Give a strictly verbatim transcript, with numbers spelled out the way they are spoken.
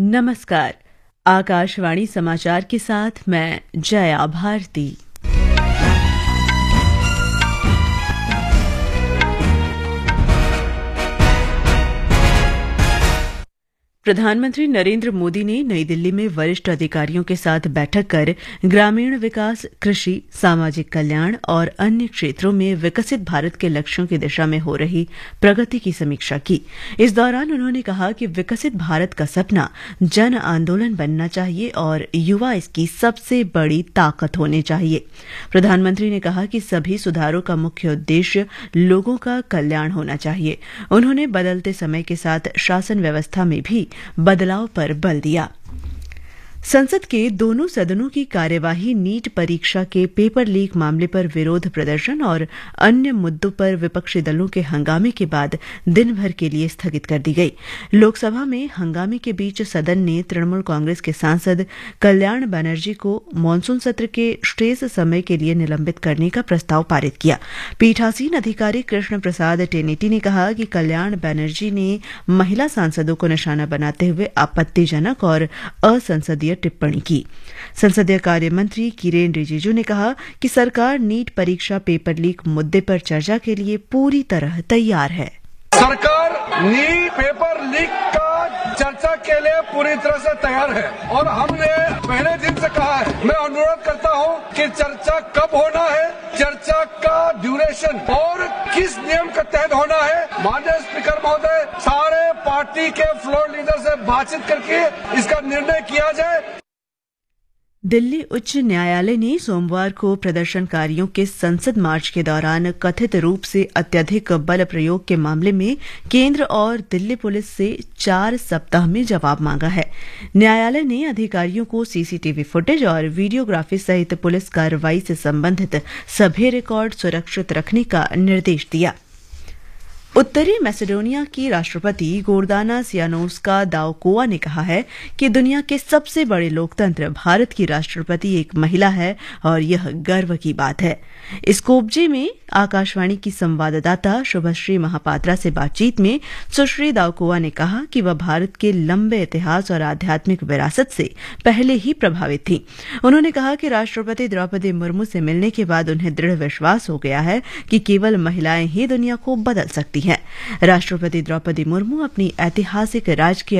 नमस्कार। आकाशवाणी समाचार के साथ मैं जया भारती। प्रधानमंत्री नरेंद्र मोदी ने नई दिल्ली में वरिष्ठ अधिकारियों के साथ बैठक कर ग्रामीण विकास, कृषि, सामाजिक कल्याण और अन्य क्षेत्रों में विकसित भारत के लक्ष्यों की दिशा में हो रही प्रगति की समीक्षा की। इस दौरान उन्होंने कहा कि विकसित भारत का सपना जन आंदोलन बनना चाहिए और युवा इसकी सबसे बड़ी ताकत होने चाहिए। प्रधानमंत्री ने कहा कि सभी सुधारों का मुख्य उद्देश्य लोगों का कल्याण होना चाहिए। उन्होंने बदलते समय के साथ शासन व्यवस्था में भी बदलाव पर बल दिया। संसद के दोनों सदनों की कार्यवाही नीट परीक्षा के पेपर लीक मामले पर विरोध प्रदर्शन और अन्य मुद्दों पर विपक्षी दलों के हंगामे के बाद दिन भर के लिए स्थगित कर दी गई। लोकसभा में हंगामे के बीच सदन ने तृणमूल कांग्रेस के सांसद कल्याण बनर्जी को मानसून सत्र के शेष समय के लिए निलंबित करने का प्रस्ताव पारित किया। पीठासीन अधिकारी कृष्ण प्रसाद टेनेटी ने कहा कि कल्याण बनर्जी ने महिला सांसदों को निशाना बनाते हुए आपत्तिजनक और असंसदीय टिप्पणी की। संसदीय कार्य मंत्री किरेन रिजिजू ने कहा कि सरकार नीट परीक्षा पेपर लीक मुद्दे पर चर्चा के लिए पूरी तरह तैयार है। सरकार नीट पेपर लीक का चर्चा के लिए पूरी तरह से तैयार है और हमने पहले दिन से कहा है। मैं अनुरोध करता हूं कि चर्चा कब होना है, चर्चा का ड्यूरेशन और किस नियम के तहत होना है। माननीय स्पीकर महोदय, सारे पार्टी के फ्लोर लीडर से बातचीत करके इसका निर्णय किया जाए। दिल्ली उच्च न्यायालय ने सोमवार को प्रदर्शनकारियों के संसद मार्च के दौरान कथित रूप से अत्यधिक बल प्रयोग के मामले में केंद्र और दिल्ली पुलिस से चार सप्ताह में जवाब मांगा है। न्यायालय ने अधिकारियों को सीसीटीवी फुटेज और वीडियोग्राफी सहित पुलिस कार्रवाई से संबंधित सभी रिकॉर्ड सुरक्षित रखने का निर्देश दिया। उत्तरी मैसेडोनिया की राष्ट्रपति गोर्दाना सियानोस्का दाउकोवा ने कहा है कि दुनिया के सबसे बड़े लोकतंत्र भारत की राष्ट्रपति एक महिला है और यह गर्व की बात है। स्कोपजे में आकाशवाणी की संवाददाता शुभश्री महापात्रा से बातचीत में सुश्री दाउकोवा ने कहा कि वह भारत के लंबे इतिहास और आध्यात्मिक विरासत से पहले ही प्रभावित थी। उन्होंने कहा कि राष्ट्रपति द्रौपदी मुर्मू से मिलने के बाद उन्हें दृढ़ विश्वास हो गया है कि केवल महिलाएं ही दुनिया को बदल सकती हैं। राष्ट्रपति द्रौपदी मुर्मू अपनी ऐतिहासिक राजकीय